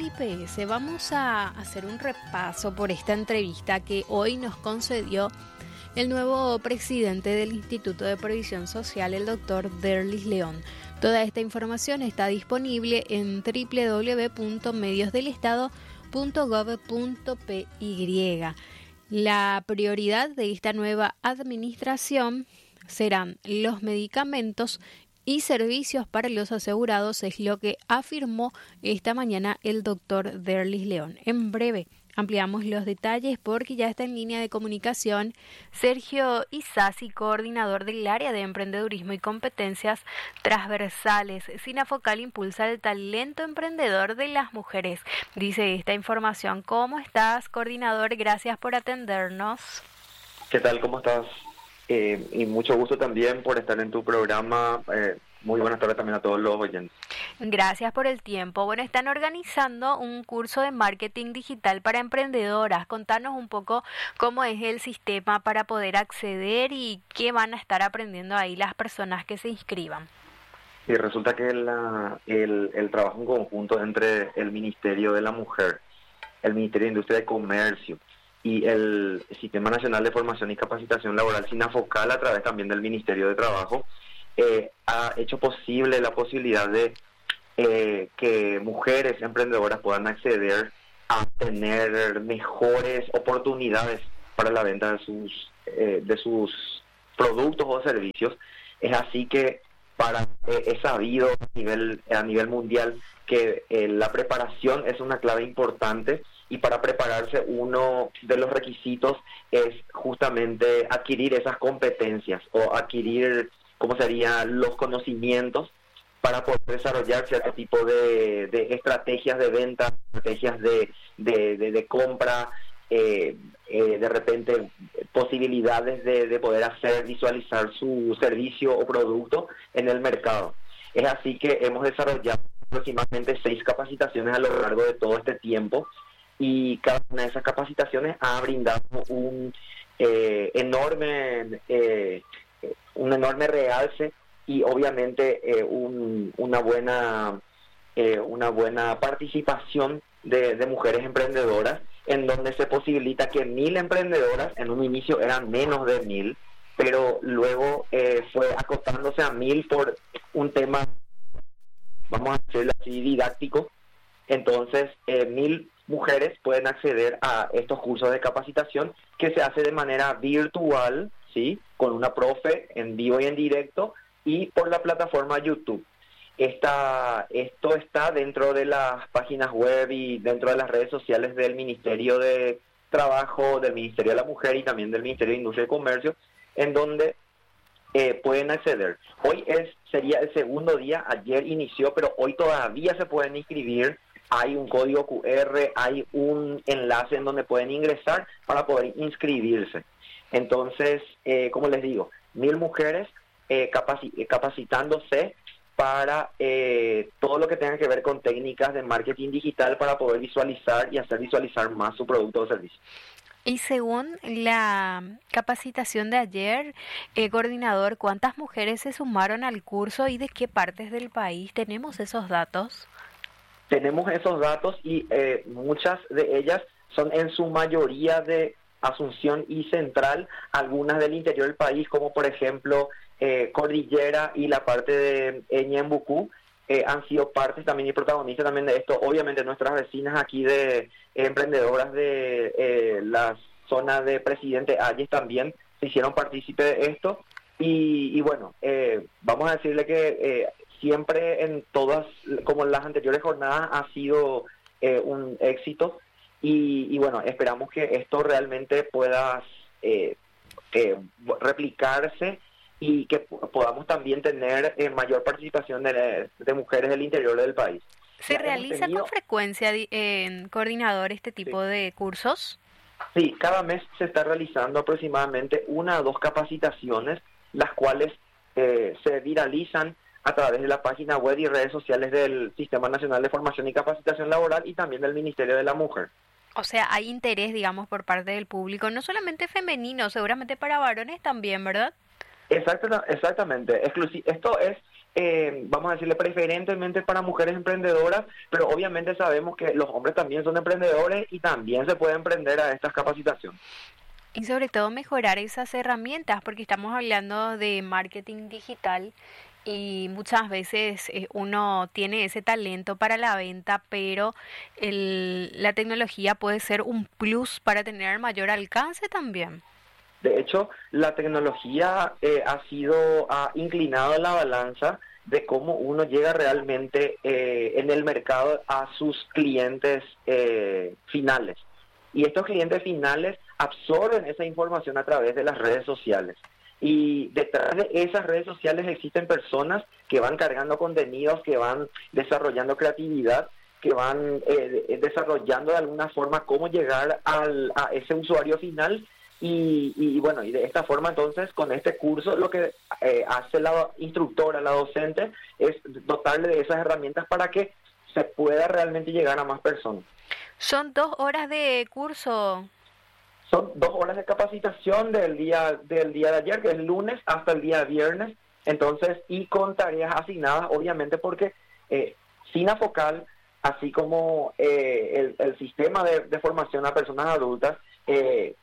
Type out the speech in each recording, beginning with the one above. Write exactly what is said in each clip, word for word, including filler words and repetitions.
del I P S vamos a hacer un repaso por esta entrevista que hoy nos concedió el nuevo presidente del Instituto de Previsión Social, el doctor Derlis León. Toda esta información está disponible en doble u doble u doble u punto medios del estado punto gov punto p y. La prioridad de esta nueva administración serán los medicamentos y servicios para los asegurados, es lo que afirmó esta mañana el doctor Derlis León. En breve ampliamos los detalles porque ya está en línea de comunicación Sergio Isasi, coordinador del área de emprendedurismo y competencias transversales. Sinafocal impulsa el talento emprendedor de las mujeres. Dice esta información. ¿Cómo estás, coordinador? Gracias por atendernos. ¿Qué tal? ¿Cómo estás? Eh, y mucho gusto también por estar en tu programa. Eh, muy buenas tardes también a todos los oyentes. Gracias por el tiempo. Bueno, están organizando un curso de marketing digital para emprendedoras. Contanos un poco cómo es el sistema para poder acceder y qué van a estar aprendiendo ahí las personas que se inscriban. Y resulta que la, el, el trabajo en conjunto entre el Ministerio de la Mujer, el Ministerio de Industria y Comercio y el Sistema Nacional de Formación y Capacitación Laboral, Sinafocal, a través también del Ministerio de Trabajo, eh, ha hecho posible la posibilidad de eh, que mujeres emprendedoras puedan acceder a tener mejores oportunidades para la venta de sus, eh, de sus productos o servicios. Es así que para eh, es sabido a nivel, a nivel mundial que eh, la preparación es una clave importante. Y para prepararse, uno de los requisitos es justamente adquirir esas competencias o adquirir, ¿cómo serían?, los conocimientos para poder desarrollar cierto tipo de, de estrategias de venta, estrategias de, de, de, de compra, eh, eh, de repente posibilidades de, de poder hacer visualizar su servicio o producto en el mercado. Es así que hemos desarrollado aproximadamente seis capacitaciones a lo largo de todo este tiempo. Y cada una de esas capacitaciones ha brindado un eh, enorme eh, un enorme realce y obviamente eh, un, una buena eh, una buena participación de, de mujeres emprendedoras, en donde se posibilita que mil emprendedoras, en un inicio eran menos de mil, pero luego eh, fue acotándose a mil por un tema, vamos a decirlo así, didáctico. Entonces, eh, mil mujeres pueden acceder a estos cursos de capacitación que se hace de manera virtual, ¿sí?, con una profe en vivo y en directo y por la plataforma YouTube. Esta, esto está dentro de las páginas web y dentro de las redes sociales del Ministerio de Trabajo, del Ministerio de la Mujer y también del Ministerio de Industria y Comercio, en donde eh, pueden acceder. Hoy es sería el segundo día, ayer inició, pero hoy todavía se pueden inscribir. Hay un código cu erre, hay un enlace en donde pueden ingresar para poder inscribirse. Entonces, eh, como les digo, mil mujeres eh, capaci- capacitándose para eh, todo lo que tenga que ver con técnicas de marketing digital para poder visualizar y hacer visualizar más su producto o servicio. Y según la capacitación de ayer, eh, coordinador, ¿cuántas mujeres se sumaron al curso y de qué partes del país? ¿Tenemos esos datos? Tenemos esos datos y eh, muchas de ellas son en su mayoría de Asunción y Central, algunas del interior del país, como por ejemplo eh, Cordillera y la parte de eh, Ñembucú, eh, han sido partes también y protagonistas también de esto. Obviamente nuestras vecinas aquí de eh, emprendedoras de eh, la zona de Presidente Hayes también se hicieron partícipe de esto. Y, y bueno, eh, vamos a decirle que eh, siempre en todas, como en las anteriores jornadas, ha sido eh, un éxito y, y bueno, esperamos que esto realmente pueda eh, eh, replicarse y que podamos también tener eh, mayor participación de, de mujeres del interior del país. ¿Se ya realiza tenido... con frecuencia, en coordinador, este tipo sí. de cursos? Sí, cada mes se está realizando aproximadamente una o dos capacitaciones, las cuales eh, se viralizan a través de la página web y redes sociales del Sistema Nacional de Formación y Capacitación Laboral y también del Ministerio de la Mujer. O sea, hay interés, digamos, por parte del público, no solamente femenino, seguramente para varones también, ¿verdad? Exacta- exactamente. Exclusi- esto es, eh, vamos a decirle, preferentemente para mujeres emprendedoras, pero obviamente sabemos que los hombres también son emprendedores y también se puede emprender a estas capacitaciones. Y sobre todo mejorar esas herramientas, porque estamos hablando de marketing digital y muchas veces eh, uno tiene ese talento para la venta, pero el, la tecnología puede ser un plus para tener mayor alcance también. De hecho, la tecnología eh, ha sido, ha inclinado la balanza de cómo uno llega realmente eh, en el mercado a sus clientes eh, finales. Y estos clientes finales absorben esa información a través de las redes sociales. Y detrás de esas redes sociales existen personas que van cargando contenidos, que van desarrollando creatividad, que van eh, desarrollando de alguna forma cómo llegar al, a ese usuario final. Y, y bueno, y de esta forma entonces con este curso lo que eh, hace la instructora, la docente, es dotarle de esas herramientas para que se pueda realmente llegar a más personas. Son dos horas de curso. Son dos horas de capacitación del día del día de ayer, que es lunes, hasta el día viernes, entonces, y con tareas asignadas, obviamente, porque eh, Sinafocal, así como eh, el, el sistema de, de formación a personas adultas, eh,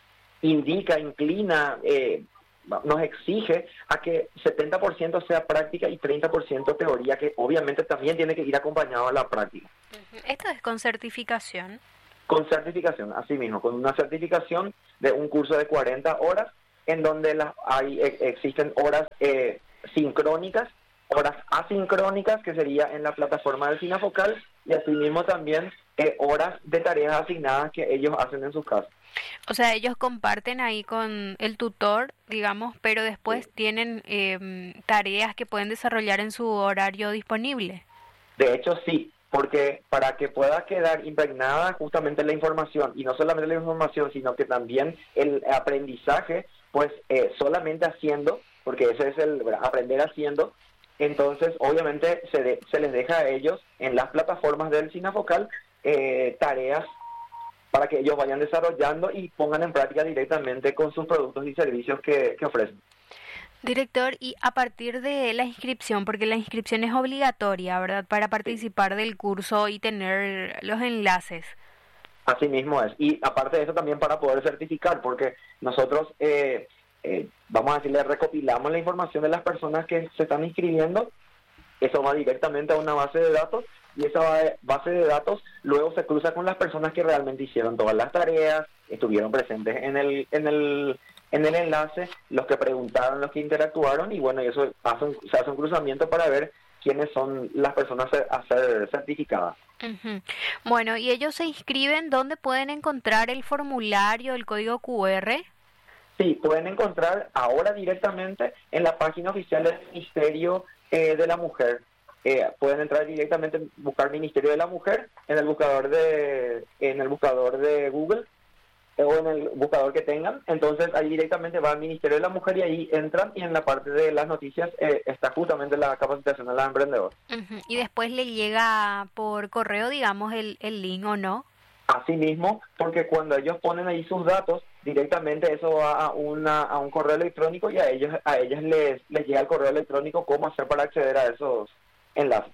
indica, inclina, eh, nos exige a que setenta por ciento sea práctica y treinta por ciento teoría, que obviamente también tiene que ir acompañado a la práctica. Esto es con certificación. Con certificación, así mismo, con una certificación de un curso de cuarenta horas, en donde las hay e, existen horas eh, sincrónicas, horas asincrónicas, que sería en la plataforma del Sinafocal, y asimismo también eh, horas de tareas asignadas que ellos hacen en sus casas. O sea, ellos comparten ahí con el tutor, digamos, pero después sí. tienen eh, tareas que pueden desarrollar en su horario disponible. De hecho, sí, porque para que pueda quedar impregnada justamente la información, y no solamente la información, sino que también el aprendizaje, pues eh, solamente haciendo, porque ese es el aprender haciendo, entonces obviamente se, de, se les deja a ellos en las plataformas del Sinafocal eh, tareas para que ellos vayan desarrollando y pongan en práctica directamente con sus productos y servicios que, que ofrecen. Director, y a partir de la inscripción, porque la inscripción es obligatoria, ¿verdad?, para participar del curso y tener los enlaces. Así mismo es. Y aparte de eso también para poder certificar, porque nosotros, eh, eh, vamos a decirle, recopilamos la información de las personas que se están inscribiendo, eso va directamente a una base de datos, y esa base de datos luego se cruza con las personas que realmente hicieron todas las tareas, estuvieron presentes en el en el en el enlace, los que preguntaron, los que interactuaron, y bueno, y eso hace un, se hace un cruzamiento para ver quiénes son las personas a ser certificadas. Uh-huh. Bueno, y ellos se inscriben, ¿dónde pueden encontrar el formulario, el código cu erre? Sí, pueden encontrar ahora directamente en la página oficial del Ministerio eh, de la Mujer. Eh, pueden entrar directamente, buscar Ministerio de la Mujer en el buscador de en el buscador de Google eh, o en el buscador que tengan. Entonces ahí directamente va al Ministerio de la Mujer y ahí entran, y en la parte de las noticias eh, está justamente la capacitación de las emprendedoras. Uh-huh. Y después le llega por correo, digamos, el, el link, ¿o no? Así mismo, porque cuando ellos ponen ahí sus datos, directamente eso va a una a un correo electrónico, y a ellos a ellas les les llega el correo electrónico cómo hacer para acceder a esos enlaces.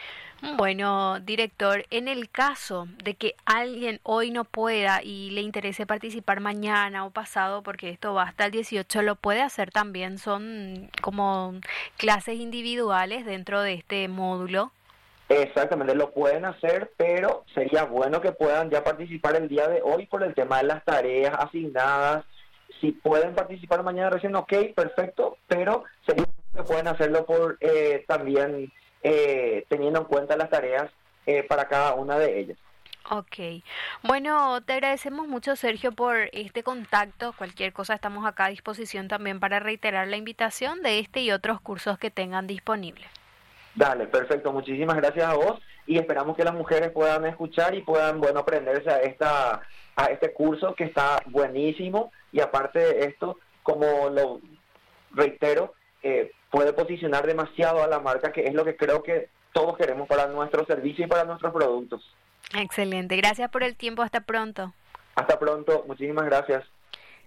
Bueno, director, en el caso de que alguien hoy no pueda y le interese participar mañana o pasado, porque esto va hasta el dieciocho, lo puede hacer también, son como clases individuales dentro de este módulo. Exactamente, lo pueden hacer, pero sería bueno que puedan ya participar el día de hoy por el tema de las tareas asignadas. Si pueden participar mañana recién, ok, perfecto, pero sería bueno que pueden hacerlo por eh, también eh, teniendo en cuenta las tareas eh, para cada una de ellas. Ok, bueno, te agradecemos mucho, Sergio, por este contacto. Cualquier cosa estamos acá a disposición también para reiterar la invitación de este y otros cursos que tengan disponibles. Dale, perfecto, muchísimas gracias a vos, y esperamos que las mujeres puedan escuchar y puedan, bueno, aprenderse a esta a este curso que está buenísimo, y aparte de esto, como lo reitero, eh, puede posicionar demasiado a la marca, que es lo que creo que todos queremos para nuestro servicio y para nuestros productos. Excelente, gracias por el tiempo, hasta pronto. Hasta pronto, muchísimas gracias.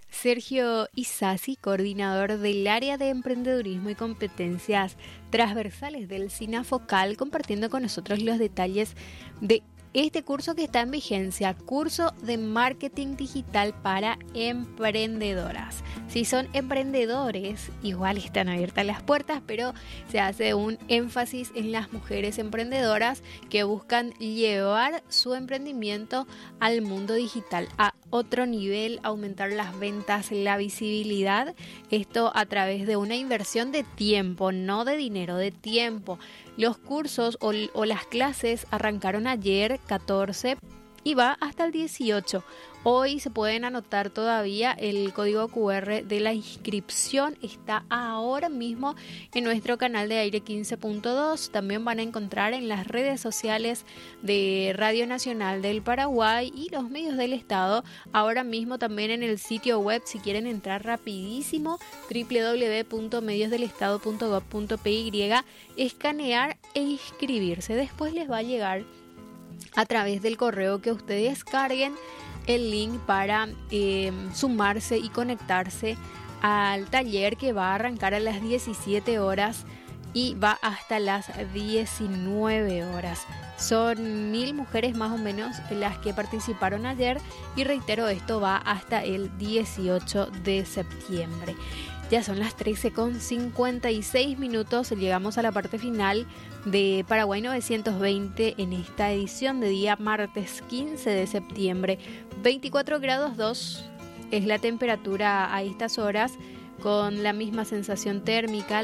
Sergio Isasi, coordinador del área de emprendedurismo y competencias transversales del SINAFOCAL, compartiendo con nosotros los detalles de este curso que está en vigencia, curso de marketing digital para emprendedoras. Si son emprendedores, igual están abiertas las puertas, pero se hace un énfasis en las mujeres emprendedoras que buscan llevar su emprendimiento al mundo digital, a otro nivel, aumentar las ventas, la visibilidad, esto a través de una inversión de tiempo, no de dinero, de tiempo. Los cursos o, o las clases arrancaron ayer, catorce, y va hasta el dieciocho. Hoy se pueden anotar todavía. El código cu erre de la inscripción está ahora mismo en nuestro canal de Aire quince punto dos. También van a encontrar en las redes sociales de Radio Nacional del Paraguay y los medios del Estado. Ahora mismo también en el sitio web, si quieren entrar rapidísimo, doble u doble u doble u punto medios del estado punto gob punto pe y, escanear e inscribirse. Después les va a llegar a través del correo que ustedes carguen el link para eh, sumarse y conectarse al taller que va a arrancar a las diecisiete horas y va hasta las diecinueve horas. Son mil mujeres más o menos las que participaron ayer y reitero, esto va hasta el dieciocho de septiembre. Ya son las trece con cincuenta y seis minutos, llegamos a la parte final de Paraguay novecientos veinte en esta edición de día martes quince de septiembre. veinticuatro grados dos es la temperatura a estas horas, con la misma sensación térmica.